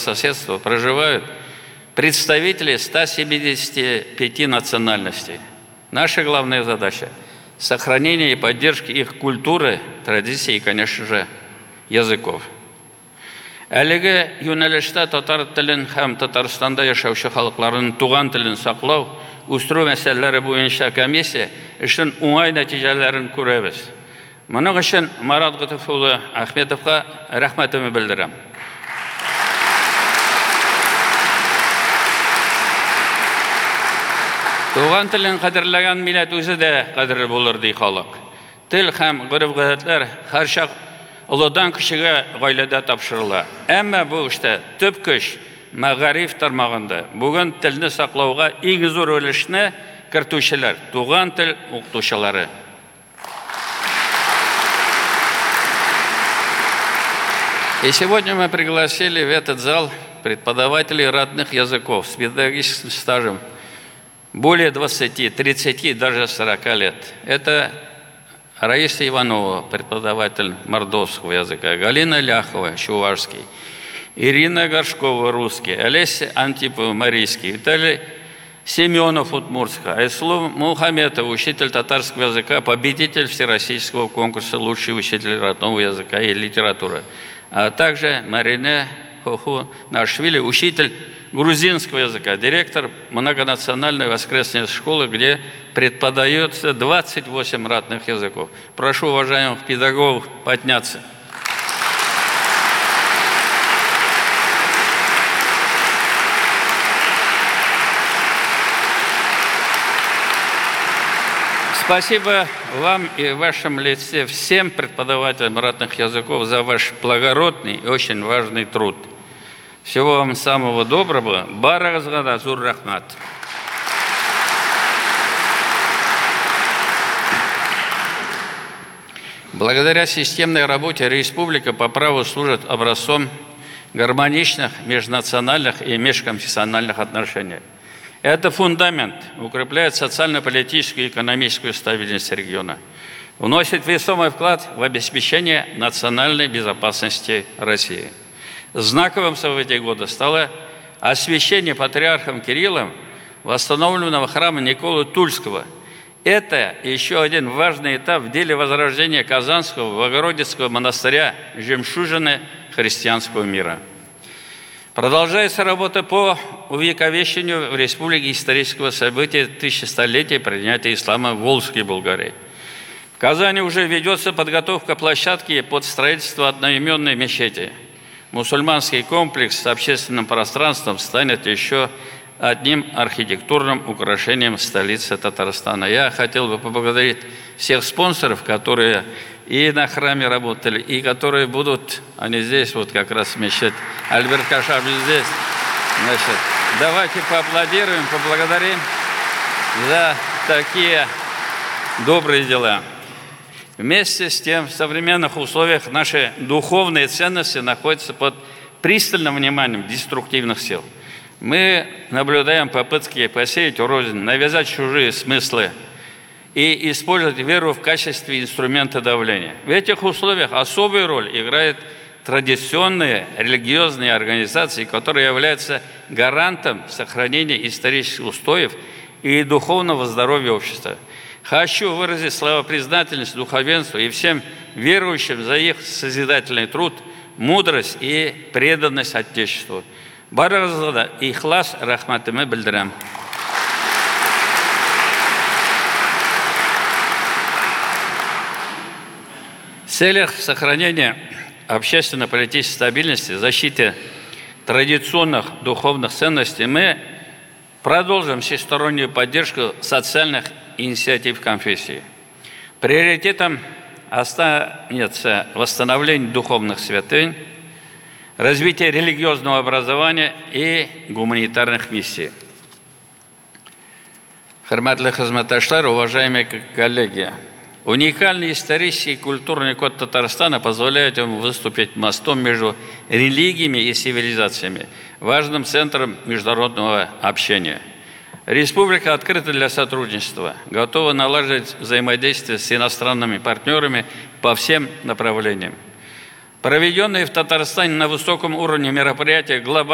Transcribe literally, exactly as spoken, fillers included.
соседства проживают представители ста семидесяти пяти национальностей. Наша главная задача – сохранение и поддержка их культуры, традиций и, конечно же, языков. Әлеге юнәлештә татар телен һәм Татарстанда яшәүче халыкларның туган телен саклау, үстерү мәсьәләләре буенча комиссия эшен уңай нәтиҗәләрен күрәбез. Моның өчен Марат Гытов улы Әхмәтовка рәхмәтемне белдерәм. Туган телен кадерләгән милләт үзе дә кадерле булыр ди халык. Тел һәм гореф-гадәтләр һәрчак олыдан кешегә гаиләдә тапшырыла. Әмма бу эштә төп көч мәгариф тармагында. Бүген телне саклауга иң зур өлешне кертүчеләр, туган тел укытучылары. И сегодня мы пригласили в этот зал преподавателей родных языков с педагогическим стажем более двадцати, тридцати, даже сорока лет. Это Раиса Иванова, преподаватель мордовского языка, Галина Ляхова, чувашский, Ирина Горшкова, русский, Олеся Антипова, марийский, Виталий Семенов, удмуртский, Айслу Мухаметов, учитель татарского языка, победитель всероссийского конкурса «Лучший учитель родного языка и литературы», а также Марине Хоху Нашвили, учитель грузинского языка, директор многонациональной воскресной школы, где преподается двадцать восемь родных языков. Прошу уважаемых педагогов подняться. Спасибо вам и в вашем лице всем преподавателям родных языков за ваш благородный и очень важный труд. Всего вам самого доброго. Барагазгада зур рахмат. Благодаря системной работе республика по праву служит образцом гармоничных межнациональных и межконфессиональных отношений. Это фундамент, укрепляет социально-политическую и экономическую стабильность региона, вносит весомый вклад в обеспечение национальной безопасности России. Знаковым событием года стало освящение патриархом Кириллом восстановленного храма Николы Тульского. Это еще один важный этап в деле возрождения Казанского Богородицкого монастыря, жемчужины христианского мира. Продолжается работа по увековечению в республике исторического события тысячелетия принятия ислама в Волжской Булгарии. В Казани уже ведется подготовка площадки под строительство одноименной мечети. Мусульманский комплекс с общественным пространством станет еще одним архитектурным украшением столицы Татарстана. Я хотел бы поблагодарить всех спонсоров, которые и на храме работали, и которые будут, они здесь, вот как раз мечеть Альберт Кашабль здесь. Значит, давайте поаплодируем, поблагодарим за такие добрые дела. Вместе с тем, в современных условиях наши духовные ценности находятся под пристальным вниманием деструктивных сил. Мы наблюдаем попытки посеять рознь, навязать чужие смыслы и использовать веру в качестве инструмента давления. В этих условиях особую роль играют традиционные религиозные организации, которые являются гарантом сохранения исторических устоев и духовного здоровья общества. Хочу выразить слова признательности духовенству и всем верующим за их созидательный труд, мудрость и преданность Отечеству. Барагазада ихлас рахматыме билдирам. В целях сохранения общественно-политической стабильности, защиты традиционных духовных ценностей мы продолжим всестороннюю поддержку социальных инициатив конфессии. Приоритетом останется восстановление духовных святынь, развитие религиозного образования и гуманитарных миссий. Хөрмәтле хезмәттәшләр, уважаемые коллеги, уникальный исторический и культурный код Татарстана позволяет ему выступить мостом между религиями и цивилизациями, важным центром международного общения. Республика открыта для сотрудничества, готова налаживать взаимодействие с иностранными партнерами по всем направлениям. Проведенные в Татарстане на высоком уровне мероприятия глобального